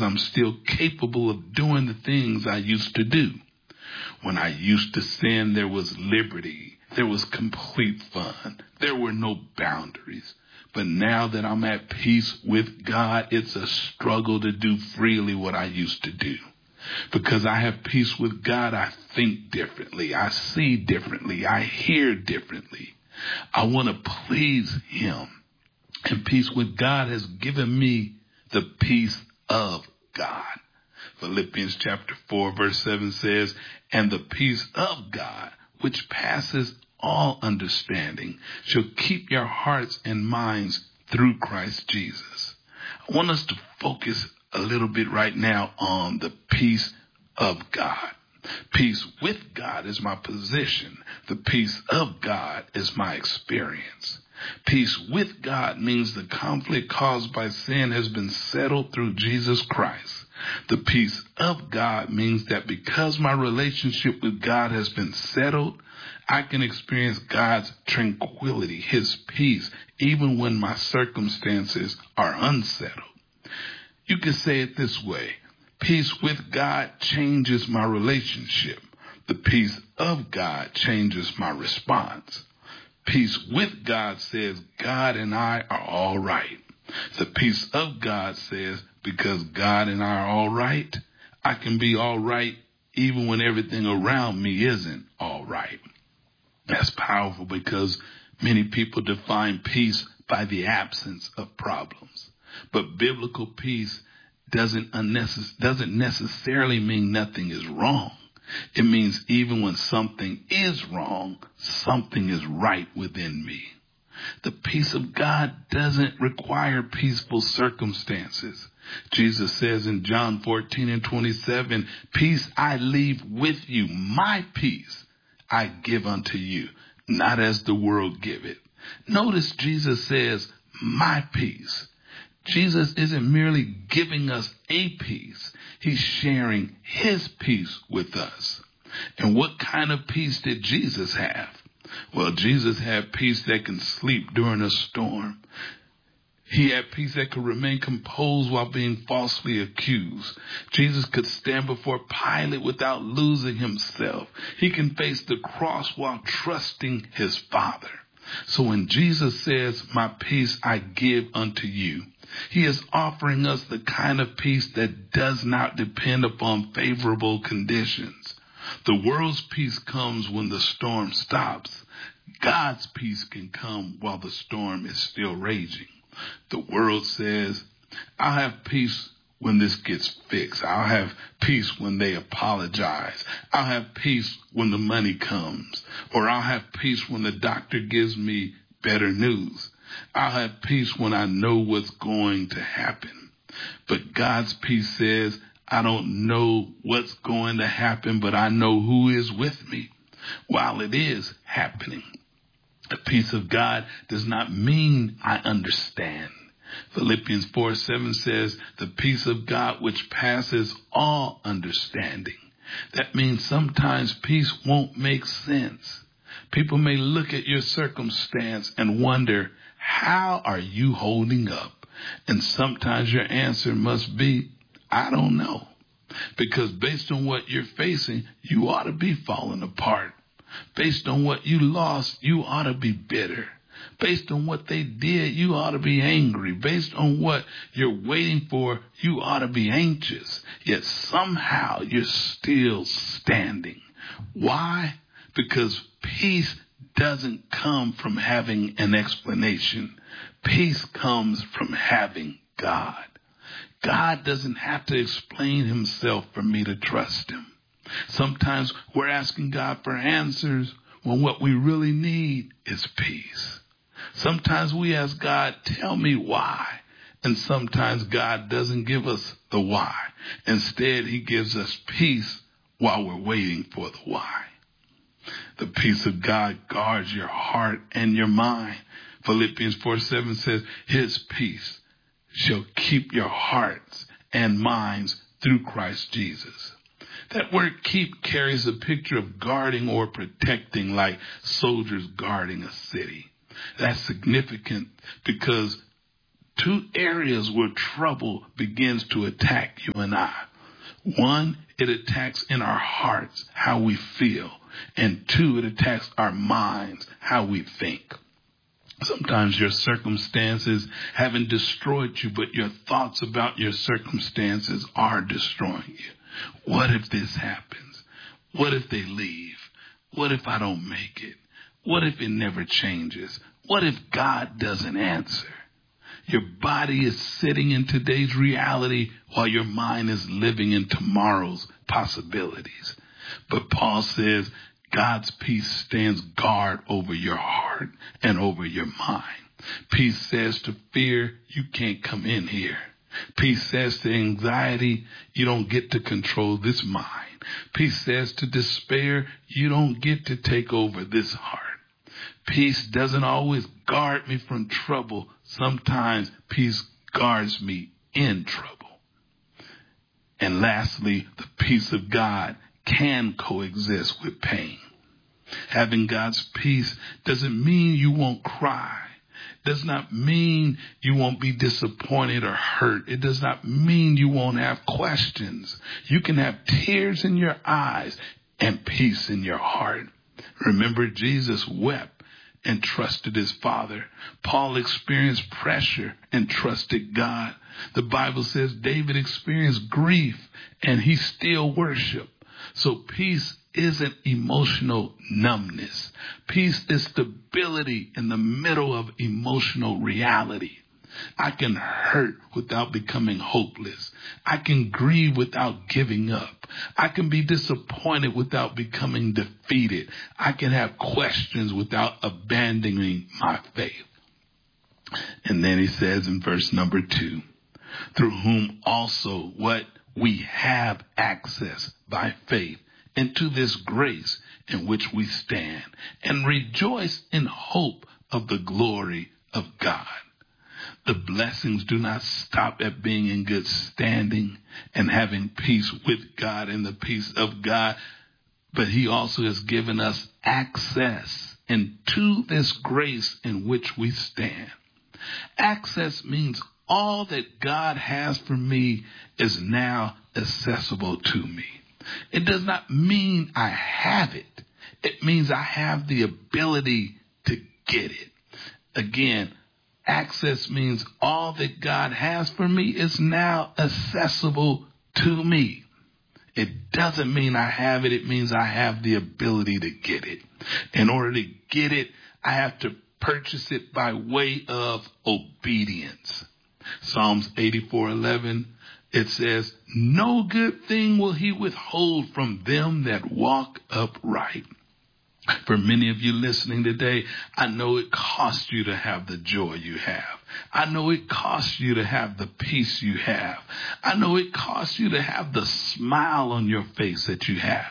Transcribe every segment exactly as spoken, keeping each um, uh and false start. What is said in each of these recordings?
I'm still capable of doing the things I used to do. When I used to sin, there was liberty. There was complete fun. There were no boundaries. But now that I'm at peace with God, it's a struggle to do freely what I used to do. Because I have peace with God, I think differently. I see differently. I hear differently. I want to please him. And peace with God has given me the peace of God. Philippians chapter four verse seven says, and the peace of God, which passes all understanding, shall keep your hearts and minds through Christ Jesus. I want us to focus a little bit right now on the peace of God. Peace with God is my position. The peace of God is my experience. Peace with God means the conflict caused by sin has been settled through Jesus Christ. The peace of God means that because my relationship with God has been settled, I can experience God's tranquility, his peace, even when my circumstances are unsettled. You can say it this way. Peace with God changes my relationship. The peace of God changes my response. Peace with God says God and I are all right. The peace of God says because God and I are all right, I can be all right even when everything around me isn't all right. That's powerful because many people define peace by the absence of problems. But biblical peace doesn't unnecess- doesn't necessarily mean nothing is wrong. It means even when something is wrong, something is right within me. The peace of God doesn't require peaceful circumstances. Jesus says in John fourteen and twenty-seven, peace I leave with you, my peace I give unto you, not as the world giveth. Notice Jesus says, my peace. Jesus isn't merely giving us a peace. He's sharing his peace with us. And what kind of peace did Jesus have? Well, Jesus had peace that can sleep during a storm. He had peace that could remain composed while being falsely accused. Jesus could stand before Pilate without losing himself. He can face the cross while trusting his Father. So when Jesus says, my peace I give unto you, he is offering us the kind of peace that does not depend upon favorable conditions. The world's peace comes when the storm stops. God's peace can come while the storm is still raging. The world says, I'll have peace when this gets fixed. I'll have peace when they apologize. I'll have peace when the money comes. Or I'll have peace when the doctor gives me better news. I'll have peace when I know what's going to happen. But God's peace says, I don't know what's going to happen, but I know who is with me while it is happening. The peace of God does not mean I understand. Philippians four seven says, the peace of God which passes all understanding. That means sometimes peace won't make sense. People may look at your circumstance and wonder, how are you holding up? And sometimes your answer must be, I don't know. Because based on what you're facing, you ought to be falling apart. Based on what you lost, you ought to be bitter. Based on what they did, you ought to be angry. Based on what you're waiting for, you ought to be anxious. Yet somehow you're still standing. Why? Because peace doesn't come from having an explanation. Peace comes from having God. God doesn't have to explain himself for me to trust him. Sometimes we're asking God for answers when what we really need is peace. Sometimes we ask God, tell me why. And sometimes God doesn't give us the why. Instead, he gives us peace while we're waiting for the why. The peace of God guards your heart and your mind. Philippians four seven says, his peace shall keep your hearts and minds through Christ Jesus. That word keep carries a picture of guarding or protecting, like soldiers guarding a city. That's significant because two areas where trouble begins to attack you and I. One, it attacks in our hearts how we feel. And two, it attacks our minds, how we think. Sometimes your circumstances haven't destroyed you, but your thoughts about your circumstances are destroying you. What if this happens? What if they leave? What if I don't make it? What if it never changes? What if God doesn't answer? Your body is sitting in today's reality while your mind is living in tomorrow's possibilities. But Paul says God's peace stands guard over your heart and over your mind. Peace says to fear, you can't come in here. Peace says to anxiety, you don't get to control this mind. Peace says to despair, you don't get to take over this heart. Peace doesn't always guard me from trouble. Sometimes peace guards me in trouble. And lastly, the peace of God can coexist with pain. Having God's peace doesn't mean you won't cry. Does not mean you won't be disappointed or hurt. It does not mean you won't have questions. You can have tears in your eyes and peace in your heart. Remember, Jesus wept and trusted his Father. Paul experienced pressure and trusted God. The Bible says David experienced grief and he still worshiped. So peace isn't emotional numbness. Peace is stability in the middle of emotional reality. I can hurt without becoming hopeless. I can grieve without giving up. I can be disappointed without becoming defeated. I can have questions without abandoning my faith. And then he says in verse number two, through whom also what we have access by faith into this grace in which we stand and rejoice in hope of the glory of God. The blessings do not stop at being in good standing and having peace with God and the peace of God, but he also has given us access into this grace in which we stand. Access means all that God has for me is now accessible to me. It does not mean I have it. It means I have the ability to get it. Again, access means all that God has for me is now accessible to me. It doesn't mean I have it. It means I have the ability to get it. In order to get it, I have to purchase it by way of obedience. Psalms eighty-four eleven, it says, no good thing will he withhold from them that walk upright. For many of you listening today, I know it costs you to have the joy you have. I know it costs you to have the peace you have. I know it costs you to have the smile on your face that you have.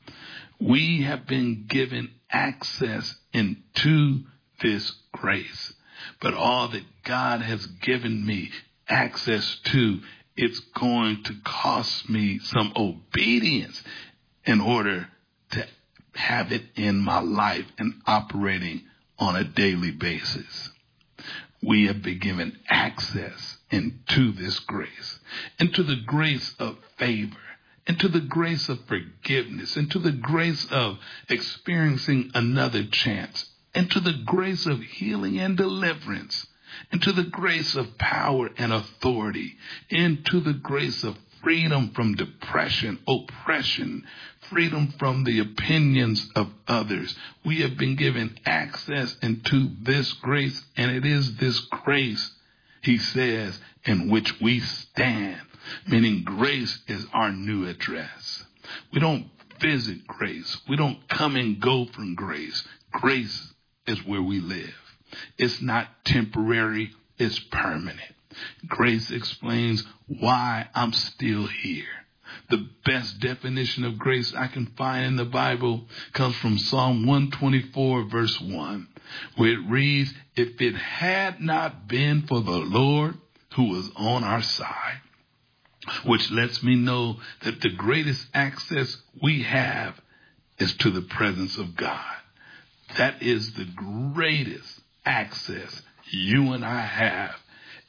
We have been given access into this grace. But all that God has given me access to, it's going to cost me some obedience in order to have it in my life and operating on a daily basis. We have been given access into this grace, into the grace of favor, into the grace of forgiveness, into the grace of experiencing another chance, into the grace of healing and deliverance, into the grace of power and authority, into the grace of freedom from depression, oppression, freedom from the opinions of others. We have been given access into this grace, and it is this grace, he says, in which we stand, meaning grace is our new address. We don't visit grace. We don't come and go from grace. Grace is where we live. It's not temporary, it's permanent. Grace explains why I'm still here. The best definition of grace I can find in the Bible comes from Psalm one twenty-four, verse one, where it reads, if it had not been for the Lord who was on our side, which lets me know that the greatest access we have is to the presence of God. That is the greatest access you and I have,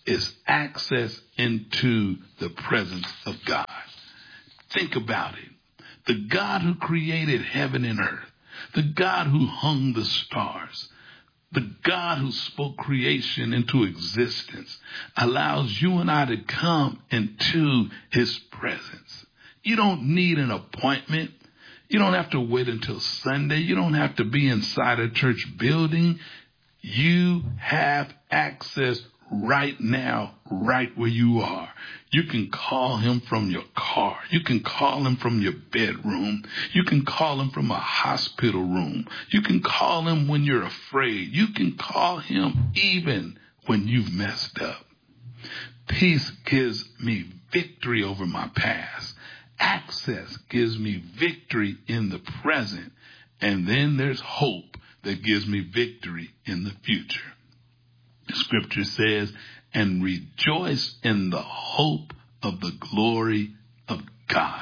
is access into the presence of God. Think about it. The God who created heaven and earth, the God who hung the stars, the God who spoke creation into existence, allows you and I to come into his presence. You don't need an appointment. You don't have to wait until Sunday. You don't have to be inside a church building. You have access right now, right where you are. You can call him from your car. You can call him from your bedroom. You can call him from a hospital room. You can call him when you're afraid. You can call him even when you've messed up. Peace gives me victory over my past. Access gives me victory in the present. And then there's hope that gives me victory in the future. The scripture says, and rejoice in the hope of the glory of God.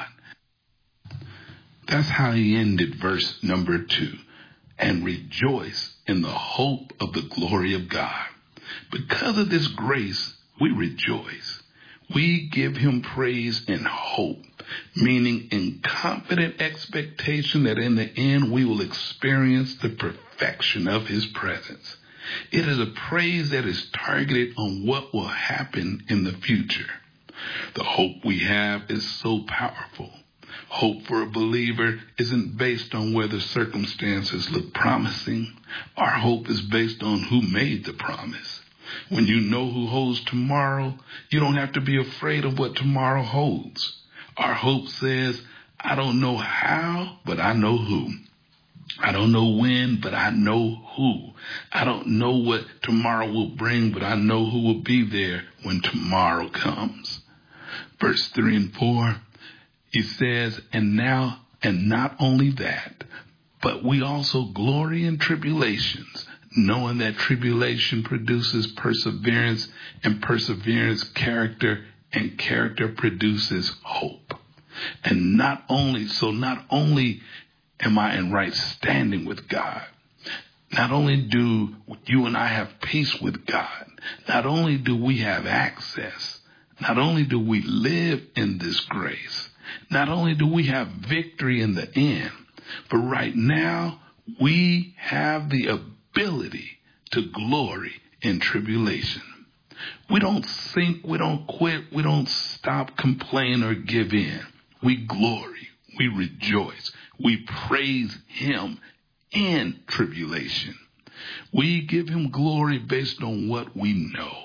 That's how he ended verse number two. And rejoice in the hope of the glory of God. Because of this grace, we rejoice. We give him praise and hope, meaning in confident expectation that in the end we will experience the perfection of his presence. It is a praise that is targeted on what will happen in the future. The hope we have is so powerful. Hope for a believer isn't based on whether circumstances look promising. Our hope is based on who made the promise. When you know who holds tomorrow, you don't have to be afraid of what tomorrow holds. Our hope says, I don't know how, but I know who. I don't know when, but I know who. I don't know what tomorrow will bring, but I know who will be there when tomorrow comes. Verse three and four, he says, and now, and not only that, but we also glory in tribulations, knowing that tribulation produces perseverance, and perseverance character, and character produces hope. And not only, so not only am I in right standing with God, not only do you and I have peace with God, not only do we have access, not only do we live in this grace, not only do we have victory in the end, but right now we have the ability to glory in tribulation. We don't sink, we don't quit, we don't stop, complain, or give in. We glory, we rejoice, we praise him in tribulation. We give him glory based on what we know.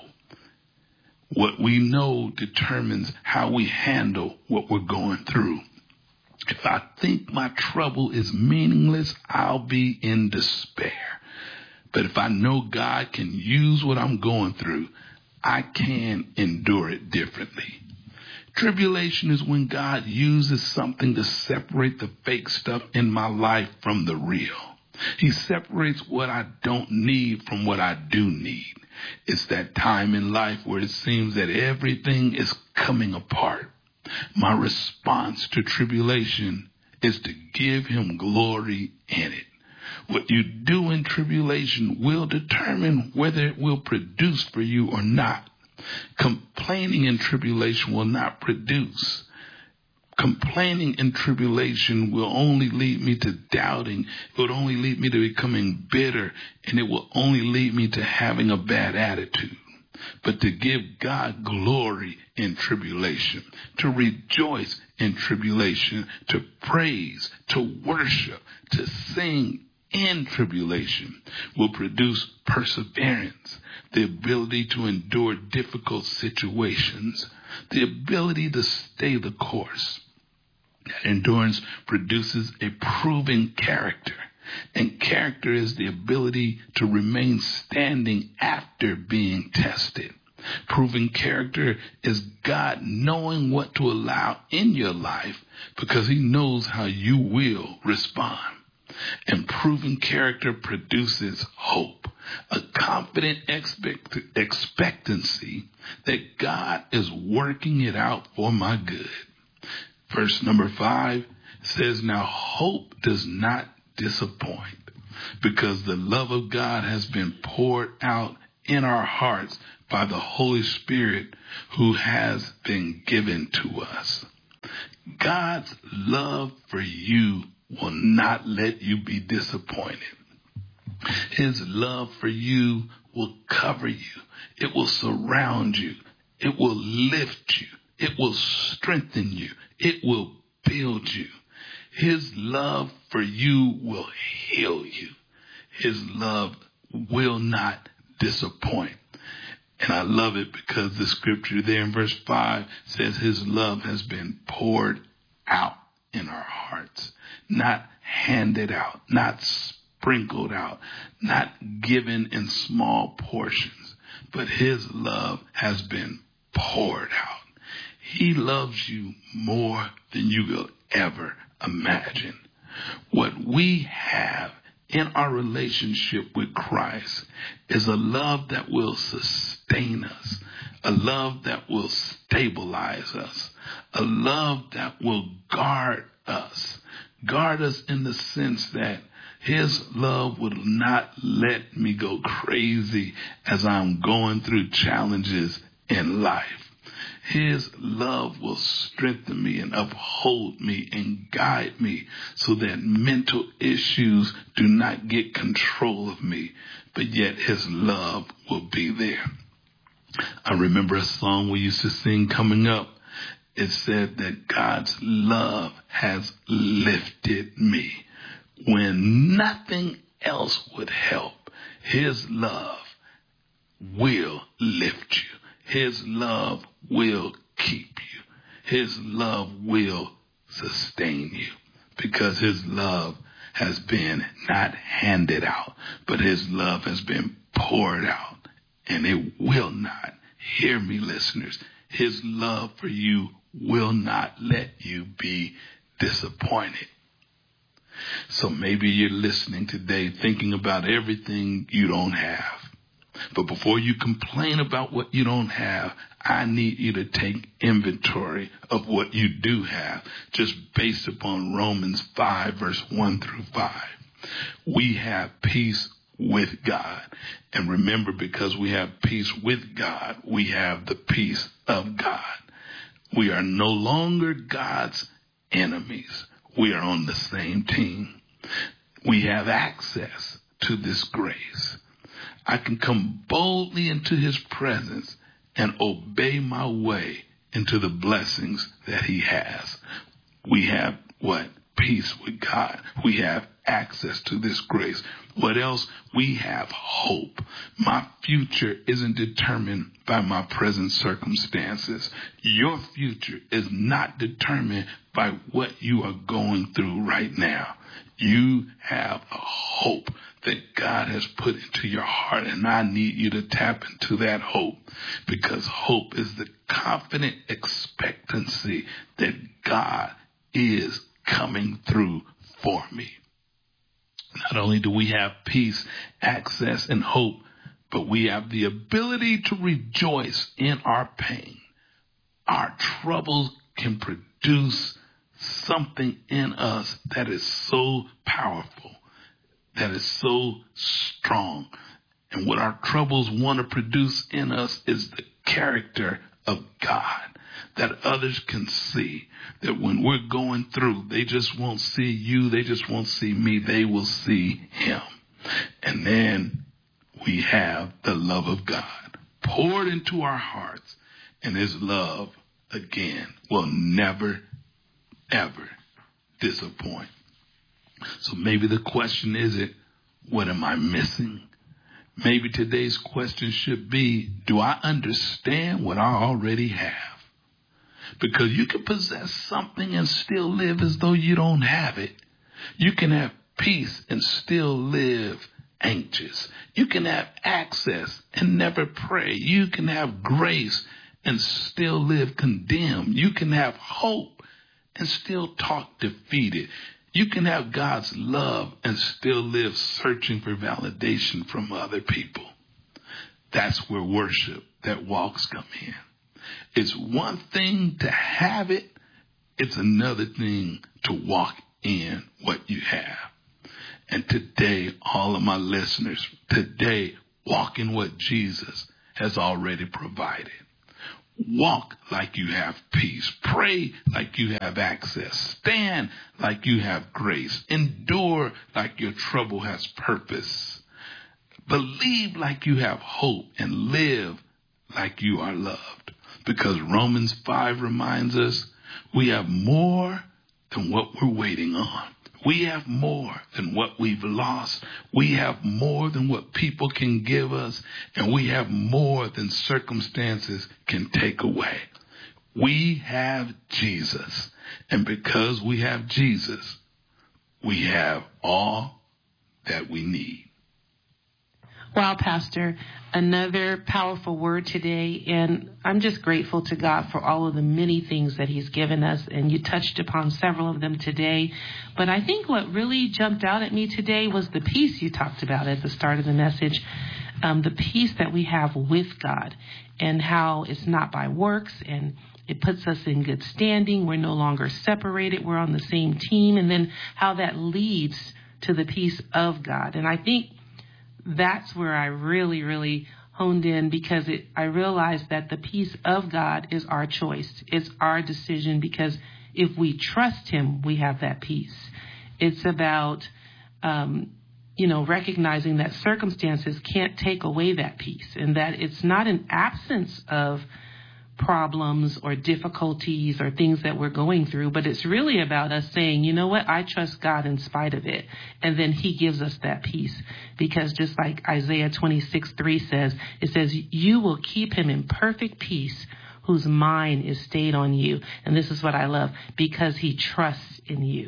What we know determines how we handle what we're going through. If I think my trouble is meaningless, I'll be in despair. But if I know God can use what I'm going through, I can endure it differently. Tribulation is when God uses something to separate the fake stuff in my life from the real. He separates what I don't need from what I do need. It's that time in life where it seems that everything is coming apart. My response to tribulation is to give him glory in it. What you do in tribulation will determine whether it will produce for you or not. Complaining in tribulation will not produce. Complaining in tribulation will only lead me to doubting. It will only lead me to becoming bitter, and it will only lead me to having a bad attitude. But to give God glory in tribulation, to rejoice in tribulation, to praise, to worship, to sing in tribulation will produce perseverance, the ability to endure difficult situations, the ability to stay the course. That endurance produces a proven character, and character is the ability to remain standing after being tested. Proven character is God knowing what to allow in your life because he knows how you will respond. And proven character produces hope, a confident expect- expectancy that God is working it out for my good. Verse number five says, now hope does not disappoint because the love of God has been poured out in our hearts by the Holy Spirit who has been given to us. God's love for you will not let you be disappointed. His love for you will cover you. It will surround you. It will lift you. It will strengthen you. It will build you. His love for you will heal you. His love will not disappoint. And I love it because the scripture there in verse five says his love has been poured out in our hearts, not handed out, not sprinkled out, not given in small portions, but his love has been poured out. He loves you more than you will ever imagine. What we have in our relationship with Christ is a love that will sustain us, a love that will stabilize us, a love that will guard us, guard us in the sense that his love will not let me go crazy as I'm going through challenges in life. His love will strengthen me and uphold me and guide me so that mental issues do not get control of me, but yet his love will be there. I remember a song we used to sing coming up. It said that God's love has lifted me when nothing else would help. His love will lift you. His love will keep you. His love will sustain you because his love has been not handed out, but his love has been poured out, and it will not, hear me listeners, his love for you will not let you be disappointed. So maybe you're listening today thinking about everything you don't have. But before you complain about what you don't have, I need you to take inventory of what you do have, just based upon Romans five, verse one through five. We have peace with God. And remember, because we have peace with God, we have the peace of God. We are no longer God's enemies. We are on the same team. We have access to this grace. I can come boldly into his presence and obey my way into the blessings that he has. We have what? Peace with God. We have access to this grace. What else? We have hope. My future isn't determined by my present circumstances. Your future is not determined by what you are going through right now. You have a hope that God has put into your heart, and I need you to tap into that hope, because hope is the confident expectancy that God is coming through for me. Not only do we have peace, access, and hope, but we have the ability to rejoice in our pain. Our troubles can produce something in us that is so powerful, that is so strong. And what our troubles want to produce in us is the character of God, that others can see, that when we're going through, they just won't see you, they just won't see me, they will see him. And then we have the love of God poured into our hearts, and his love, again, will never, ever disappoint. So maybe the question isn't, what am I missing? Maybe today's question should be, do I understand what I already have? Because you can possess something and still live as though you don't have it. You can have peace and still live anxious. You can have access and never pray. You can have grace and still live condemned. You can have hope and still talk defeated. You can have God's love and still live searching for validation from other people. That's where worship that walks come in. It's one thing to have it. It's another thing to walk in what you have. And today, all of my listeners, today, walk in what Jesus has already provided. Walk like you have peace. Pray like you have access. Stand like you have grace. Endure like your trouble has purpose. Believe like you have hope, and live like you are loved. Because Romans five reminds us we have more than what we're waiting on. We have more than what we've lost. We have more than what people can give us. And we have more than circumstances can take away. We have Jesus. And because we have Jesus, we have all that we need. Wow, Pastor, another powerful word today, and I'm just grateful to God for all of the many things that he's given us, and you touched upon several of them today. But I think what really jumped out at me today was the peace you talked about at the start of the message, um, the peace that we have with God, and how it's not by works, and it puts us in good standing. We're no longer separated. We're on the same team, and then how that leads to the peace of God. And I think that's where I really, really honed in, because it, I realized that the peace of God is our choice. It's our decision, because if we trust him, we have that peace. It's about, um, you know, recognizing that circumstances can't take away that peace, and that it's not an absence of problems or difficulties or things that we're going through, but it's really about us saying, you know what, I trust God in spite of it. And then he gives us that peace, because just like Isaiah twenty-six three says, it says, you will keep him in perfect peace whose mind is stayed on you. And this is what I love, because he trusts in you.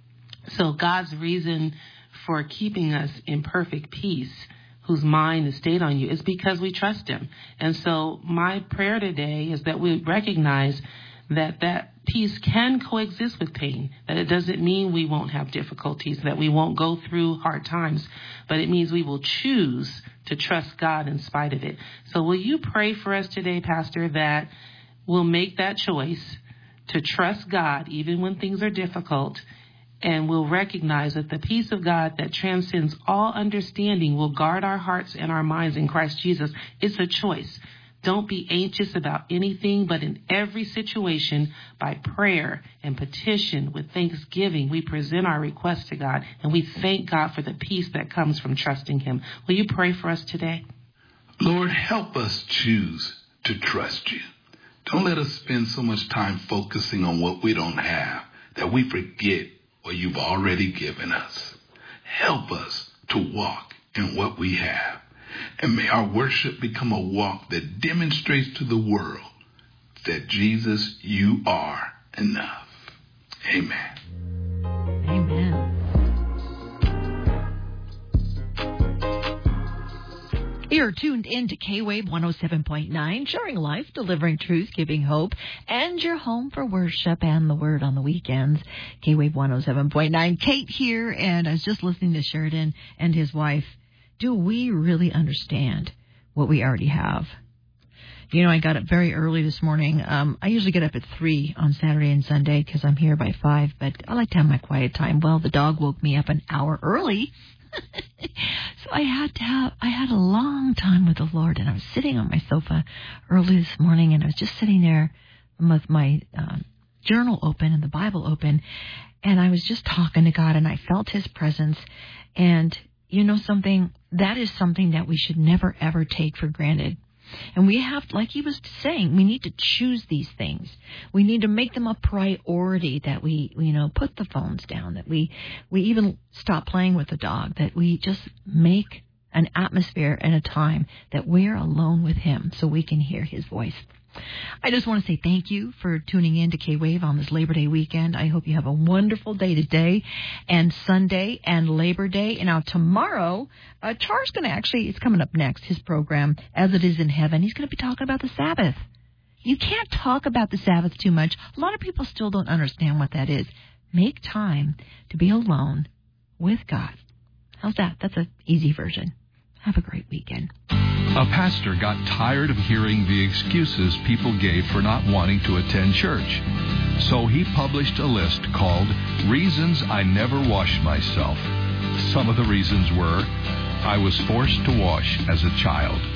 So God's reason for keeping us in perfect peace, whose mind is stayed on you, is because we trust him. And so my prayer today is that we recognize that that peace can coexist with pain, that it doesn't mean we won't have difficulties, that we won't go through hard times, but it means we will choose to trust God in spite of it. So will you pray for us today, Pastor, that we'll make that choice to trust God even when things are difficult, and we'll recognize that the peace of God that transcends all understanding will guard our hearts and our minds in Christ Jesus. It's a choice. Don't be anxious about anything, but in every situation, by prayer and petition with thanksgiving, we present our requests to God, and we thank God for the peace that comes from trusting him. Will you pray for us today? Lord, help us choose to trust you. Don't let us spend so much time focusing on what we don't have that we forget what you've already given us. Help us to walk in what we have. And may our worship become a walk that demonstrates to the world that, Jesus, you are enough. Amen. Amen. You're tuned in to K-Wave one oh seven point nine, sharing life, delivering truth, giving hope, and your home for worship and the word on the weekends. K-Wave one oh seven point nine. Kate here, and I was just listening to Sheridan and his wife. Do we really understand what we already have? You know, I got up very early this morning. Um, I usually get up at three on Saturday and Sunday because I'm here by five, but I like to have my quiet time. Well, the dog woke me up an hour early. So I had to have, I had a long time with the Lord, and I was sitting on my sofa early this morning, and I was just sitting there with my uh, journal open and the Bible open, and I was just talking to God, and I felt his presence. And you know something, that is something that we should never, ever take for granted. And we have, like he was saying, we need to choose these things. We need to make them a priority, that we, you know, put the phones down, that we, we even stop playing with the dog, that we just make an atmosphere and a time that we're alone with him so we can hear his voice. I just want to say thank you for tuning in to K-Wave on this Labor Day weekend. I hope you have a wonderful day today and Sunday and Labor Day. And now tomorrow, uh, Char's going to actually, it's coming up next, his program, As It Is in Heaven. He's going to be talking about the Sabbath. You can't talk about the Sabbath too much. A lot of people still don't understand what that is. Make time to be alone with God. How's that? That's an easy version. Have a great weekend. A pastor got tired of hearing the excuses people gave for not wanting to attend church. So he published a list called Reasons I Never Washed Myself. Some of the reasons were, I was forced to wash as a child.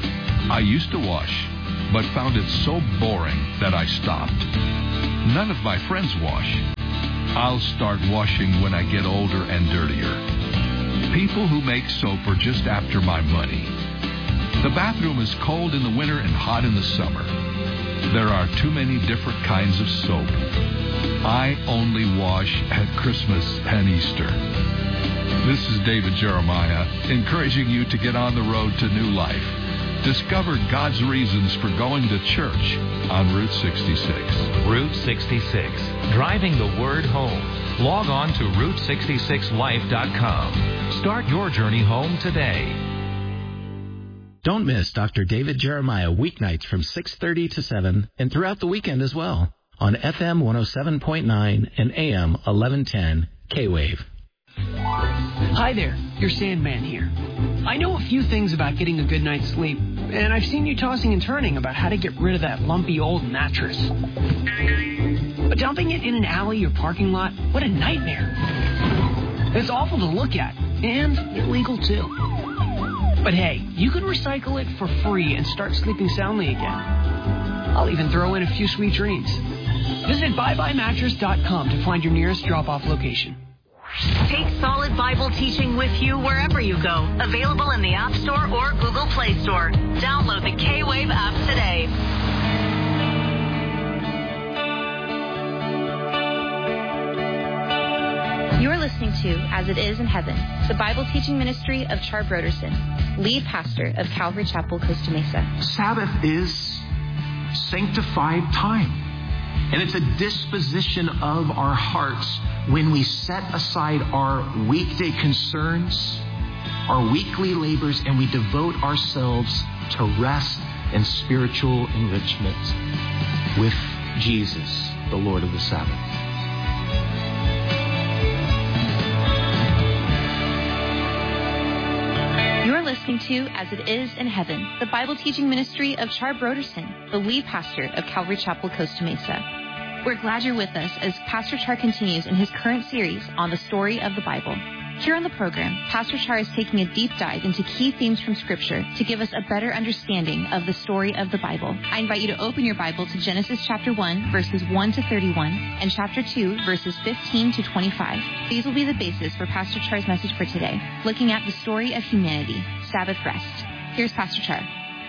I used to wash, but found it so boring that I stopped. None of my friends wash. I'll start washing when I get older and dirtier. People who make soap are just after my money. The bathroom is cold in the winter and hot in the summer. There are too many different kinds of soap. I only wash at Christmas and Easter. This is David Jeremiah, encouraging you to get on the road to new life. Discover God's reasons for going to church on Route sixty-six. Route sixty-six, driving the word home. Log on to route sixty-six life dot com. Start your journey home today. Don't miss Doctor David Jeremiah weeknights from six thirty to seven and throughout the weekend as well on F M one oh seven point nine and A M eleven ten K-Wave. Hi there, your Sandman here. I know a few things about getting a good night's sleep, and I've seen you tossing and turning about how to get rid of that lumpy old mattress. But dumping it in an alley or parking lot, what a nightmare. It's awful to look at, and illegal too. But hey, you can recycle it for free and start sleeping soundly again. I'll even throw in a few sweet dreams. Visit bye bye mattress dot com to find your nearest drop-off location. Take Solid Bible teaching with you wherever you go. Available in the App Store or Google Play Store. Download the K-Wave app today. You're listening to As It Is in Heaven, the Bible teaching ministry of Char Broderson, lead pastor of Calvary Chapel, Costa Mesa. Sabbath is sanctified time. And it's a disposition of our hearts when we set aside our weekday concerns, our weekly labors, and we devote ourselves to rest and spiritual enrichment with Jesus, the Lord of the Sabbath. You're listening to As It Is in Heaven, the Bible teaching ministry of Char Broderson, the lead pastor of Calvary Chapel, Costa Mesa. We're glad you're with us as Pastor Char continues in his current series on the story of the Bible. Here on the program, Pastor Char is taking a deep dive into key themes from Scripture to give us a better understanding of the story of the Bible. I invite you to open your Bible to Genesis chapter one, verses one to thirty-one, and chapter two, verses fifteen to twenty-five. These will be the basis for Pastor Char's message for today, looking at the story of humanity, Sabbath rest. Here's Pastor Char.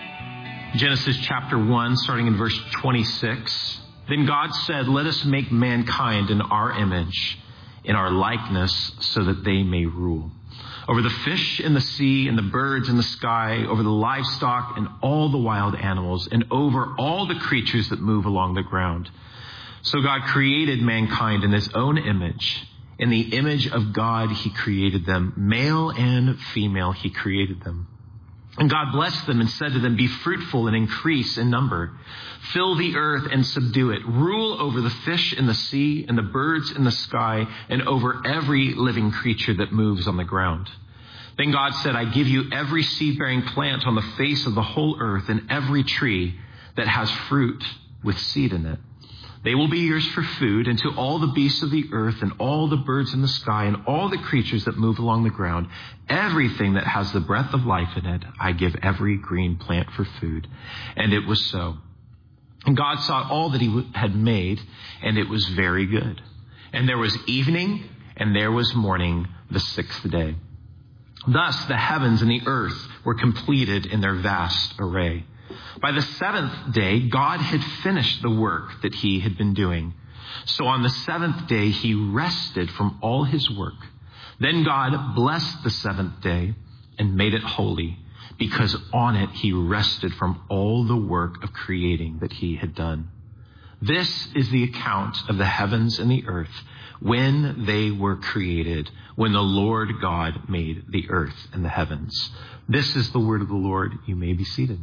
Genesis chapter one, starting in verse twenty-six. Then God said, "Let us make mankind in our image, in our likeness, so that they may rule over the fish in the sea and the birds in the sky, over the livestock and all the wild animals, and over all the creatures that move along the ground." So God created mankind in his own image. In the image of God, he created them. Male and female, he created them. And God blessed them and said to them, "Be fruitful and increase in number. Fill the earth and subdue it. Rule over the fish in the sea and the birds in the sky and over every living creature that moves on the ground." Then God said, "I give you every seed-bearing plant on the face of the whole earth and every tree that has fruit with seed in it. They will be yours for food, and to all the beasts of the earth and all the birds in the sky and all the creatures that move along the ground, everything that has the breath of life in it, I give every green plant for food." And it was so. And God saw all that he had made, and it was very good. And there was evening, and there was morning, the sixth day. Thus the heavens and the earth were completed in their vast array. By the seventh day, God had finished the work that he had been doing. So on the seventh day, he rested from all his work. Then God blessed the seventh day and made it holy, because on it he rested from all the work of creating that he had done. This is the account of the heavens and the earth when they were created, when the Lord God made the earth and the heavens. This is the word of the Lord. You may be seated.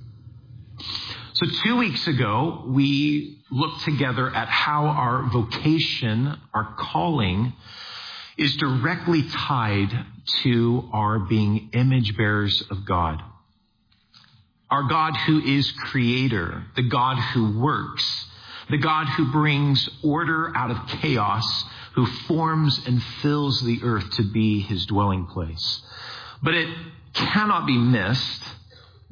So two weeks ago, we looked together at how our vocation, our calling, is directly tied to our being image bearers of God. Our God who is creator, the God who works, the God who brings order out of chaos, who forms and fills the earth to be his dwelling place. But it cannot be missed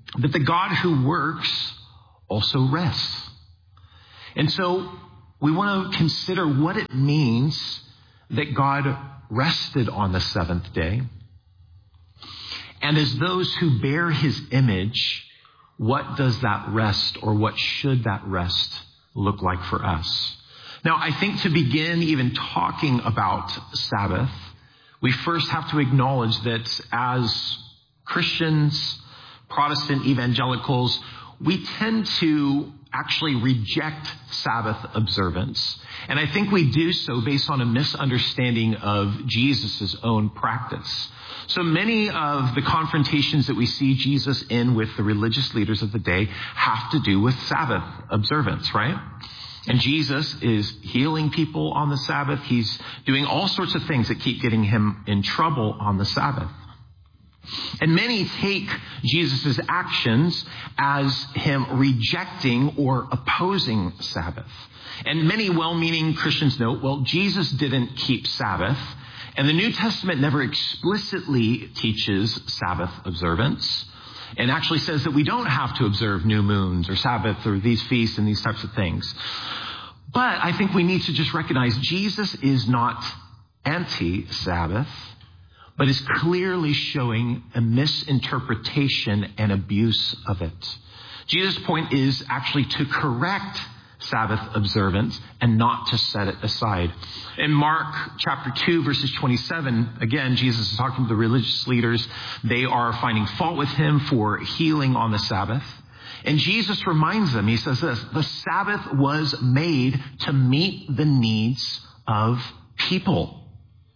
that the God who works also rests. And so we want to consider what it means that God rested on the seventh day. And as those who bear his image, what does that rest, or what should that rest look like for us? Now, I think to begin even talking about Sabbath, we first have to acknowledge that as Christians, Protestant evangelicals, we tend to actually reject Sabbath observance. And I think we do so based on a misunderstanding of Jesus' own practice. So many of the confrontations that we see Jesus in with the religious leaders of the day have to do with Sabbath observance, right? And Jesus is healing people on the Sabbath. He's doing all sorts of things that keep getting him in trouble on the Sabbath. And many take Jesus' actions as him rejecting or opposing Sabbath. And many well-meaning Christians note, well, Jesus didn't keep Sabbath, and the New Testament never explicitly teaches Sabbath observance, and actually says that we don't have to observe new moons or Sabbath or these feasts and these types of things. But I think we need to just recognize Jesus is not anti-Sabbath, but is clearly showing a misinterpretation and abuse of it. Jesus' point is actually to correct Sabbath observance and not to set it aside. In Mark chapter two, verses twenty-seven, again, Jesus is talking to the religious leaders. They are finding fault with him for healing on the Sabbath. And Jesus reminds them, he says this, the Sabbath was made to meet the needs of people,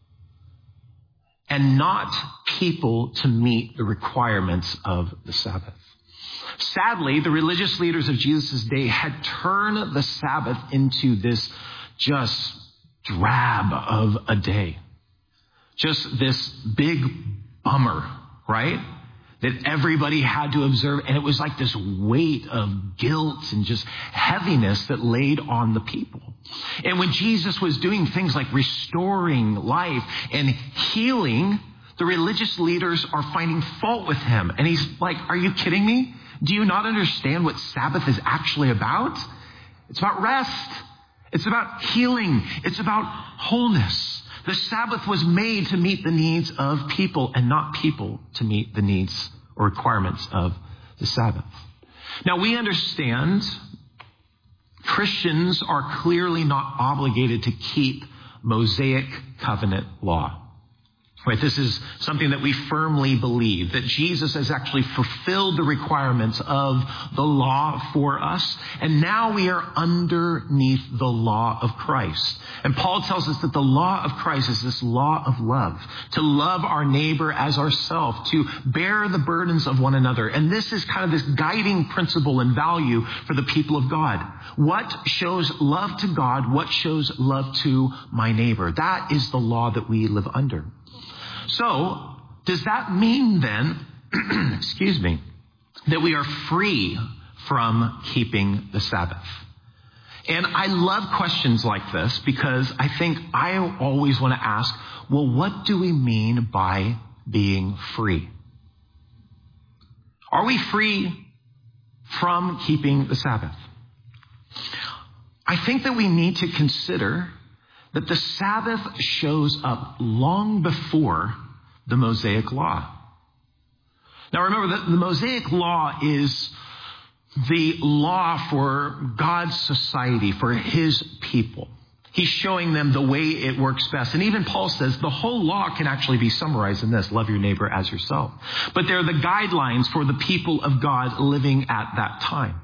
and not people to meet the requirements of the Sabbath. Sadly, the religious leaders of Jesus' day had turned the Sabbath into this just drab of a day. Just this big bummer, right? That everybody had to observe. And it was like this weight of guilt and just heaviness that laid on the people. And when Jesus was doing things like restoring life and healing, the religious leaders are finding fault with him. And he's like, are you kidding me? Do you not understand what Sabbath is actually about? It's about rest. It's about healing. It's about wholeness. The Sabbath was made to meet the needs of people and not people to meet the needs or requirements of the Sabbath. Now, we understand Christians are clearly not obligated to keep Mosaic covenant law. Right, this is something that we firmly believe, that Jesus has actually fulfilled the requirements of the law for us, and now we are underneath the law of Christ. And Paul tells us that the law of Christ is this law of love, to love our neighbor as ourselves, to bear the burdens of one another. And this is kind of this guiding principle and value for the people of God. What shows love to God? What shows love to my neighbor? That is the law that we live under. So, does that mean then, excuse me, that we are free from keeping the Sabbath? And I love questions like this because I think I always want to ask, well, what do we mean by being free? Are we free from keeping the Sabbath? I think that we need to consider that the Sabbath shows up long before the Mosaic Law. Now remember that the Mosaic Law is the law for God's society, for his people. He's showing them the way it works best. And even Paul says the whole law can actually be summarized in this: love your neighbor as yourself. But they're the guidelines for the people of God living at that time.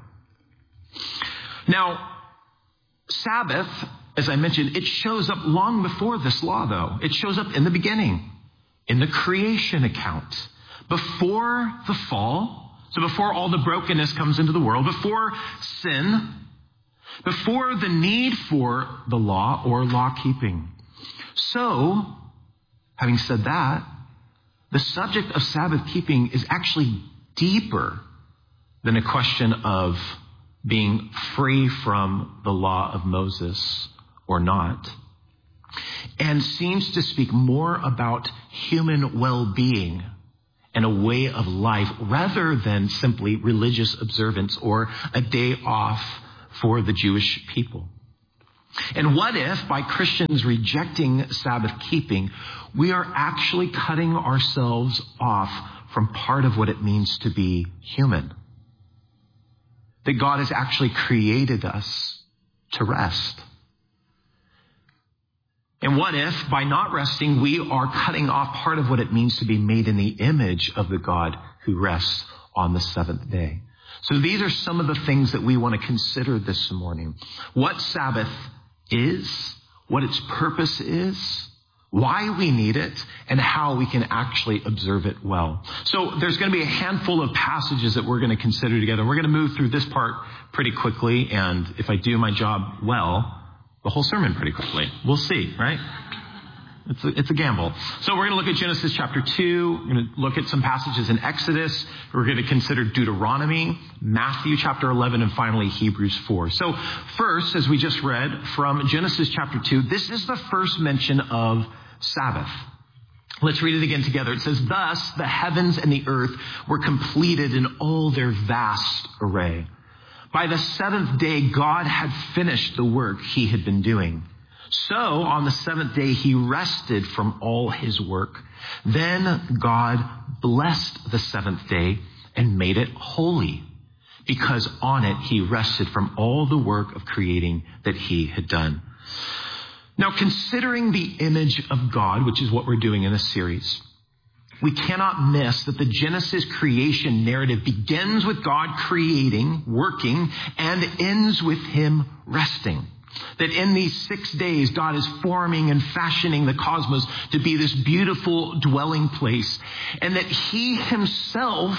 Now, Sabbath, as I mentioned, it shows up long before this law, though. It shows up in the beginning, in the creation account, before the fall. So before all the brokenness comes into the world, before sin, before the need for the law or law keeping. So, having said that, the subject of Sabbath keeping is actually deeper than a question of being free from the law of Moses or not, and seems to speak more about human well-being and a way of life rather than simply religious observance or a day off for the Jewish people. And what if, by Christians rejecting Sabbath keeping, we are actually cutting ourselves off from part of what it means to be human? That God has actually created us to rest. And what if, by not resting, we are cutting off part of what it means to be made in the image of the God who rests on the seventh day? So these are some of the things that we want to consider this morning. What Sabbath is, what its purpose is, why we need it, and how we can actually observe it well. So there's going to be a handful of passages that we're going to consider together. We're going to move through this part pretty quickly, and if I do my job well, the whole sermon pretty quickly. We'll see, right? It's a, it's a gamble. So we're going to look at Genesis chapter two. We're going to look at some passages in Exodus. We're going to consider Deuteronomy, Matthew chapter eleven, and finally Hebrews four. So first, as we just read from Genesis chapter two, this is the first mention of Sabbath. Let's read it again together. It says, "Thus the heavens and the earth were completed in all their vast array. By the seventh day, God had finished the work he had been doing. So on the seventh day, he rested from all his work. Then God blessed the seventh day and made it holy, because on it he rested from all the work of creating that he had done." Now, considering the image of God, which is what we're doing in this series, we cannot miss that the Genesis creation narrative begins with God creating, working, and ends with him resting. That in these six days, God is forming and fashioning the cosmos to be this beautiful dwelling place, and that he himself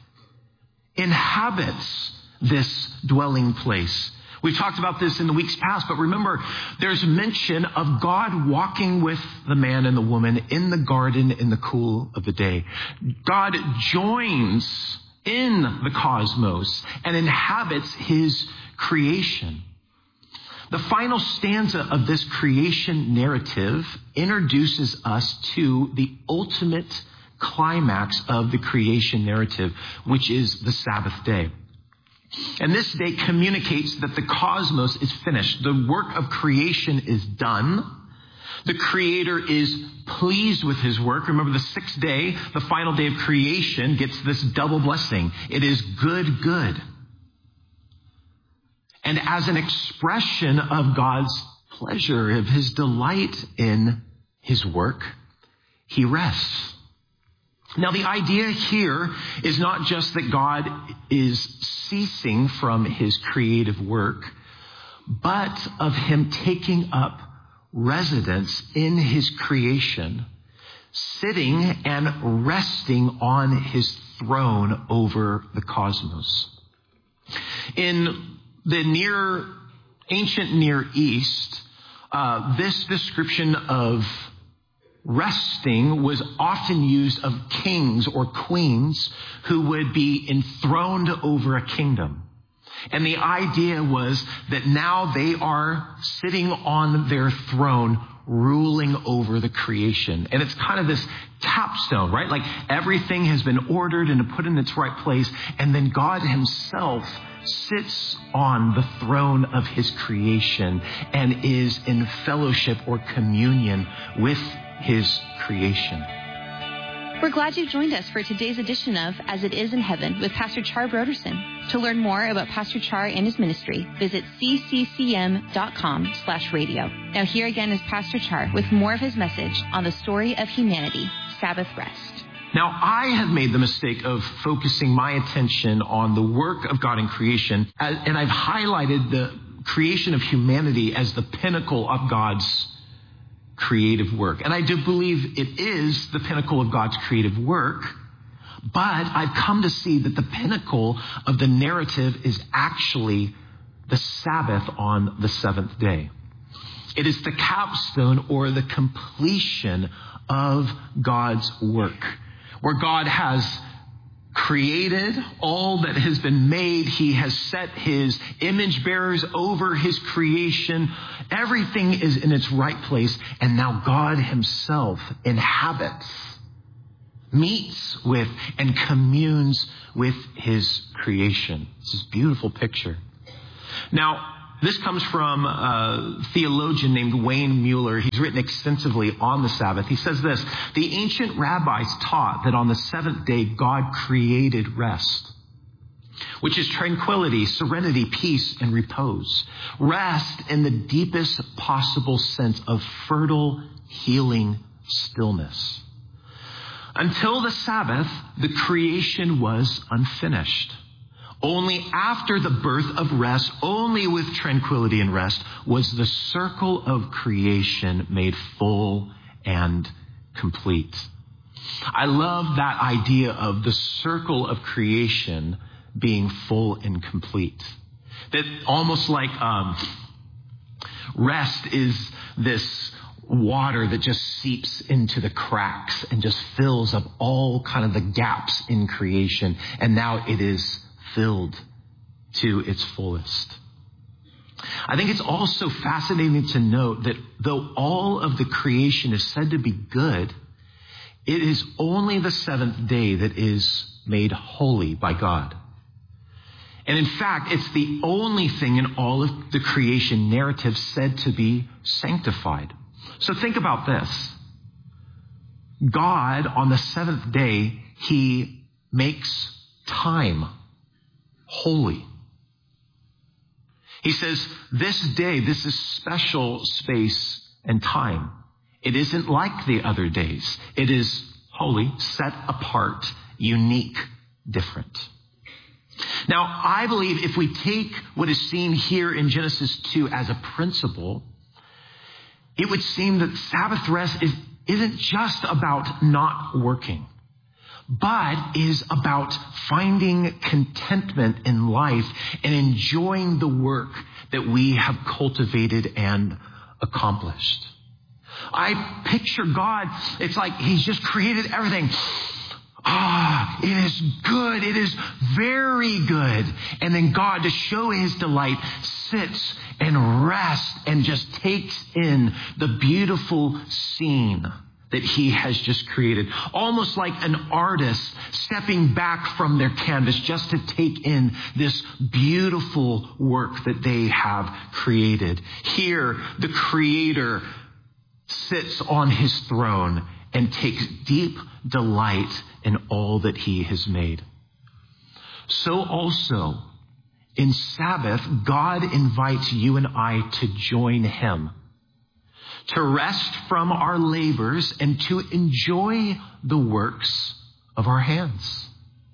inhabits this dwelling place. We've talked about this in the weeks past, but remember, there's mention of God walking with the man and the woman in the garden in the cool of the day. God joins in the cosmos and inhabits his creation. The final stanza of this creation narrative introduces us to the ultimate climax of the creation narrative, which is the Sabbath day. And this day communicates that the cosmos is finished. The work of creation is done. The Creator is pleased with his work. Remember, the sixth day, the final day of creation, gets this double blessing. It is good, good. And as an expression of God's pleasure, of his delight in his work, he rests. Now, the idea here is not just that God is ceasing from his creative work, but of him taking up residence in his creation, sitting and resting on his throne over the cosmos. In the near ancient Near East, uh, this description of resting was often used of kings or queens who would be enthroned over a kingdom. And the idea was that now they are sitting on their throne, ruling over the creation. And it's kind of this capstone, right? Like everything has been ordered and put in its right place. And then God himself sits on the throne of his creation and is in fellowship or communion with his creation. We're glad you've joined us for today's edition of As It Is in Heaven with Pastor Char Broderson. To learn more about Pastor Char and his ministry, visit c c c m dot com slash radio. Now here again is Pastor Char with more of his message on the story of humanity, Sabbath rest. Now, I have made the mistake of focusing my attention on the work of God in creation, and I've highlighted the creation of humanity as the pinnacle of God's creative work. And I do believe it is the pinnacle of God's creative work, but I've come to see that the pinnacle of the narrative is actually the Sabbath on the seventh day. It is the capstone or the completion of God's work, where God has created all that has been made. He has set his image bearers over his creation. Everything is in its right place. And now God himself inhabits meets with and communes with his creation. It's this beautiful picture. Now, this comes from a theologian named Wayne Mueller. He's written extensively on the Sabbath. He says this: the ancient rabbis taught that on the seventh day, God created rest, which is tranquility, serenity, peace, and repose. Rest in the deepest possible sense of fertile, healing stillness. Until the Sabbath, the creation was unfinished. Only after the birth of rest, only with tranquility and rest, was the circle of creation made full and complete. I love that idea of the circle of creation being full and complete. That almost like um, rest is this water that just seeps into the cracks and just fills up all kind of the gaps in creation. And now it is filled to its fullest. I think it's also fascinating to note that though all of the creation is said to be good, it is only the seventh day that is made holy by God. And in fact, it's the only thing in all of the creation narrative said to be sanctified. So think about this. God, on the seventh day, he makes time holy. He says, this day, this is special space and time. It isn't like the other days. It is holy, set apart, unique, different. Now, I believe if we take what is seen here in Genesis two as a principle, it would seem that Sabbath rest is, isn't just about not working, but is about finding contentment in life and enjoying the work that we have cultivated and accomplished. I picture God, it's like he's just created everything. Ah, it is good. It is very good. And then God, to show his delight, sits and rests and just takes in the beautiful scene that he has just created. Almost like an artist stepping back from their canvas just to take in this beautiful work that they have created. Here, the Creator sits on his throne and takes deep delight in all that he has made. So also, in Sabbath, God invites you and I to join him, to rest from our labors and to enjoy the works of our hands.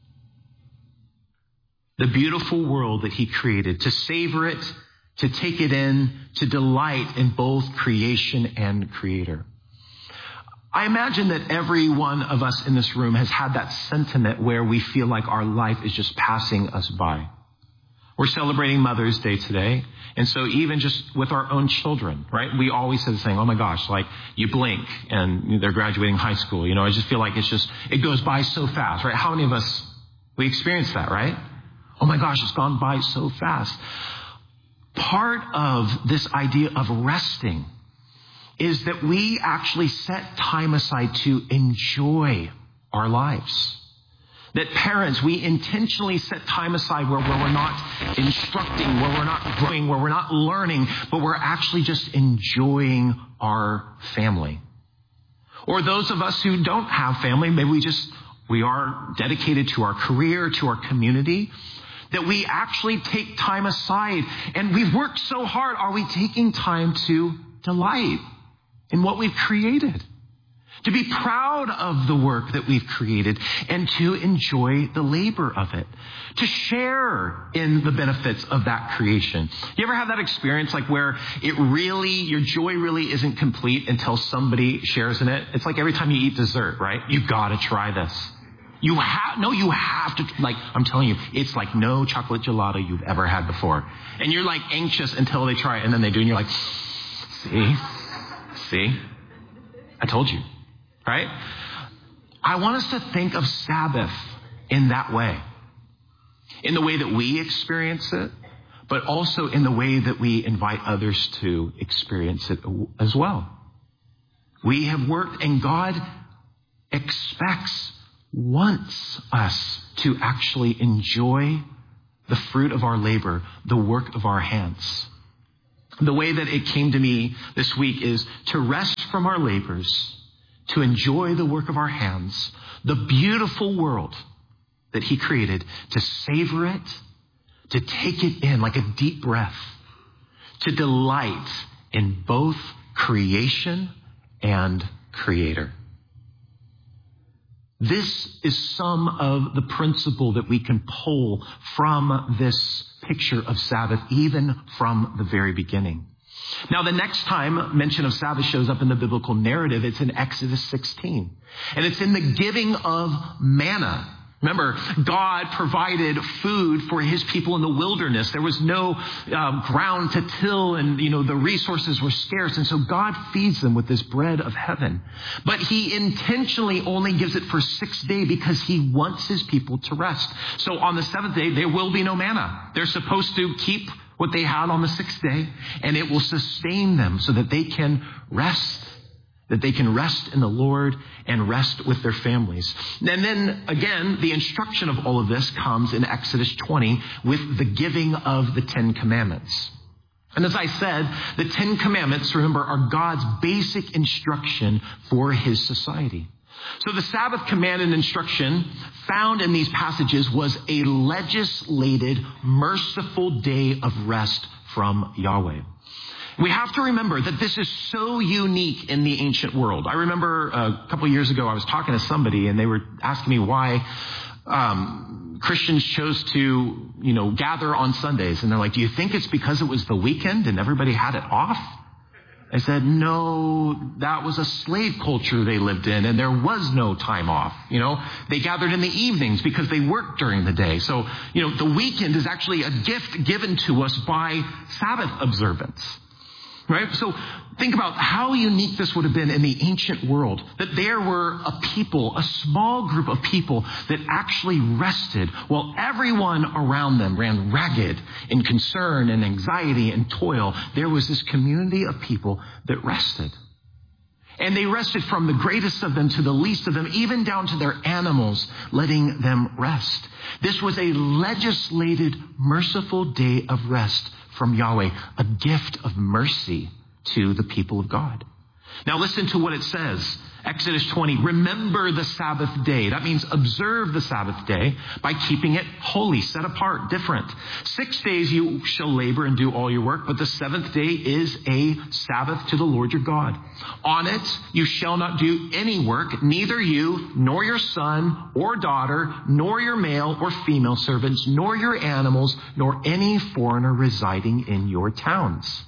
The beautiful world that he created, to savor it, to take it in, to delight in both creation and creator. I imagine that every one of us in this room has had that sentiment where we feel like our life is just passing us by. We're celebrating Mother's Day today. And so even just with our own children, right? We always say the same, oh my gosh, like you blink and they're graduating high school. You know, I just feel like it's just, it goes by so fast, right? How many of us, we experience that, right? Oh my gosh, it's gone by so fast. Part of this idea of resting is that we actually set time aside to enjoy our lives. That parents, we intentionally set time aside where, where we're not instructing, where we're not growing, where we're not learning, but we're actually just enjoying our family. Or those of us who don't have family, maybe we just, we are dedicated to our career, to our community, that we actually take time aside. And we've worked so hard. Are we taking time to delight in what we've created? To be proud of the work that we've created and to enjoy the labor of it. To share in the benefits of that creation. You ever have that experience like where it really, your joy really isn't complete until somebody shares in it? It's like every time you eat dessert, right? You gotta try this. You have, no, you have to, like, I'm telling you, it's like no chocolate gelato you've ever had before. And you're like anxious until they try it and then they do and you're like, see, see, I told you. Right? I want us to think of Sabbath in that way. In the way that we experience it, but also in the way that we invite others to experience it as well. We have worked and God expects wants us to actually enjoy the fruit of our labor, the work of our hands. The way that it came to me this week is to rest from our labors, to enjoy the work of our hands, the beautiful world that he created, to savor it, to take it in like a deep breath, to delight in both creation and creator. This is some of the principle that we can pull from this picture of Sabbath, even from the very beginning. Now, the next time mention of Sabbath shows up in the biblical narrative, it's in Exodus sixteen. And it's in the giving of manna. Remember, God provided food for his people in the wilderness. There was no uh, ground to till, and, you know, the resources were scarce. And so God feeds them with this bread of heaven. But he intentionally only gives it for six days because he wants his people to rest. So on the seventh day, there will be no manna. They're supposed to keep what they had on the sixth day, and it will sustain them so that they can rest. That they can rest in the Lord and rest with their families. And then again, the instruction of all of this comes in Exodus twenty with the giving of the Ten Commandments. And as I said, the Ten Commandments, remember, are God's basic instruction for his society. So the Sabbath command and instruction found in these passages was a legislated, merciful day of rest from Yahweh. We have to remember that this is so unique in the ancient world. I remember a couple of years ago, I was talking to somebody and they were asking me why um, Christians chose to, you know, gather on Sundays. And they're like, do you think it's because it was the weekend and everybody had it off? I said, no, that was a slave culture they lived in and there was no time off. You know, they gathered in the evenings because they worked during the day. So, you know, the weekend is actually a gift given to us by Sabbath observance. Right? So think about how unique this would have been in the ancient world, that there were a people, a small group of people that actually rested while everyone around them ran ragged in concern and anxiety and toil. There was this community of people that rested. And they rested from the greatest of them to the least of them, even down to their animals, letting them rest. This was a legislated, merciful day of rest from Yahweh, a gift of mercy to the people of God. Now listen to what it says. Exodus twenty, remember the Sabbath day. That means observe the Sabbath day by keeping it holy, set apart, different. Six days you shall labor and do all your work, but the seventh day is a Sabbath to the Lord your God. On it you shall not do any work, neither you, nor your son or daughter, nor your male or female servants, nor your animals, nor any foreigner residing in your towns.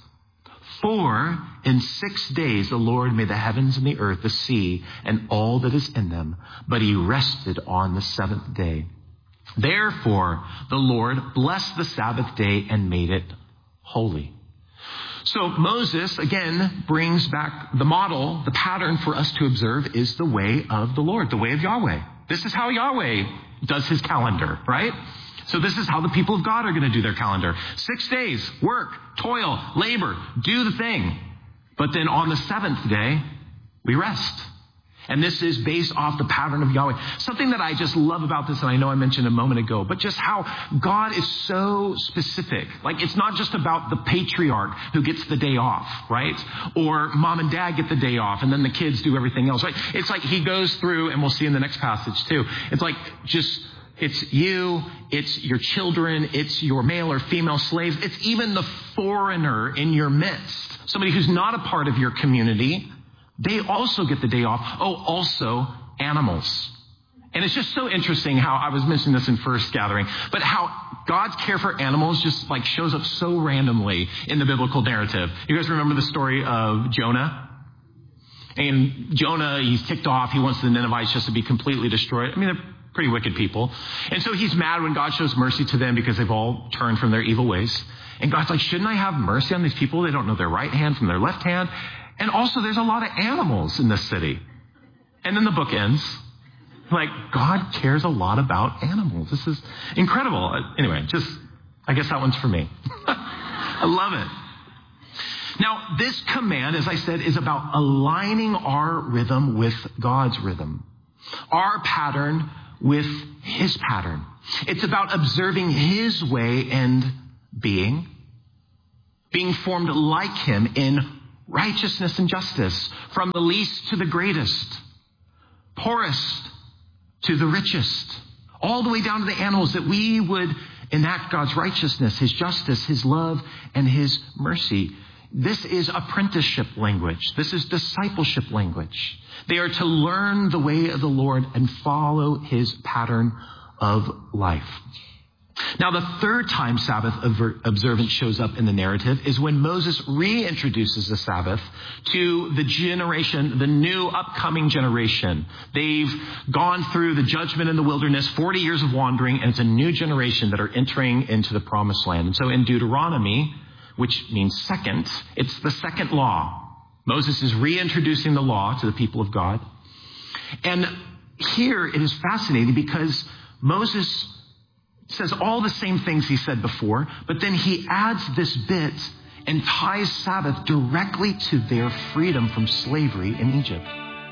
For in six days the Lord made the heavens and the earth, the sea, and all that is in them. But he rested on the seventh day. Therefore the Lord blessed the Sabbath day and made it holy. So Moses, again, brings back the model, the pattern for us to observe is the way of the Lord, the way of Yahweh. This is how Yahweh does his calendar, right? So this is how the people of God are going to do their calendar. Six days, work, toil, labor, do the thing. But then on the seventh day, we rest. And this is based off the pattern of Yahweh. Something that I just love about this, and I know I mentioned a moment ago, but just how God is so specific. Like, it's not just about the patriarch who gets the day off, right? Or mom and dad get the day off, and then the kids do everything else, right? It's like he goes through, and we'll see in the next passage too. It's like just... It's you, it's your children, it's your male or female slaves, it's even the foreigner in your midst, somebody who's not a part of your community. They also get the day off. Oh, also animals. And it's just so interesting how I was mentioning this in first gathering, but how God's care for animals just like shows up so randomly in the biblical narrative. You guys remember the story of Jonah? And Jonah, he's ticked off. He wants the Ninevites just to be completely destroyed. I mean, they're pretty wicked people. And so he's mad when God shows mercy to them because they've all turned from their evil ways. And God's like, shouldn't I have mercy on these people? They don't know their right hand from their left hand. And also there's a lot of animals in this city. And then the book ends. Like, God cares a lot about animals. This is incredible. Anyway, just, I guess that one's for me. I love it. Now, this command, as I said, is about aligning our rhythm with God's rhythm. our pattern with his pattern. It's about observing his way and being, being formed like him in righteousness and justice, from the least to the greatest, poorest to the richest, all the way down to the animals, that we would enact God's righteousness, his justice, his love, and his mercy. This is apprenticeship language. This is discipleship language. They are to learn the way of the Lord and follow his pattern of life. Now, the third time Sabbath observance shows up in the narrative is when Moses reintroduces the Sabbath to the generation, the new upcoming generation. They've gone through the judgment in the wilderness, forty years of wandering, and it's a new generation that are entering into the promised land. And so in Deuteronomy, which means second, it's the second law. Moses is reintroducing the law to the people of God. And here it is fascinating because Moses says all the same things he said before, but then he adds this bit and ties Sabbath directly to their freedom from slavery in Egypt.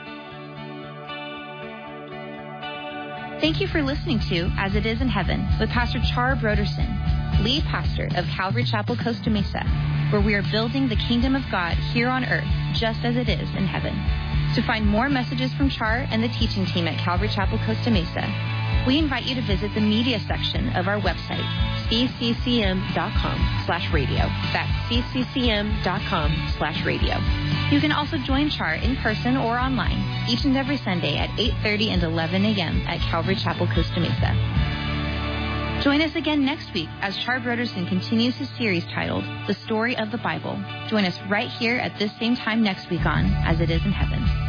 Thank you for listening to As It Is in Heaven with Pastor Char Broderson, lead pastor of Calvary Chapel, Costa Mesa, where we are building the kingdom of God here on earth just as it is in heaven. To find more messages from Char and the teaching team at Calvary Chapel, Costa Mesa, we invite you to visit the media section of our website, c c c m dot com slash radio. That's c c c m dot com slash radio. You can also join Char in person or online each and every Sunday at eight thirty and eleven a.m. at Calvary Chapel, Costa Mesa. Join us again next week as Char Broderson continues his series titled The Story of the Bible. Join us right here at this same time next week on As It Is in Heaven.